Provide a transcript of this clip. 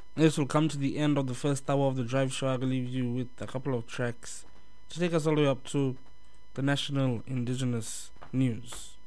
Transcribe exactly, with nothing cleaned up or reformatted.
This will come to the end of the first hour of the Drive Show. I will leave you with a couple of tracks to take us all the way up to the national indigenous news.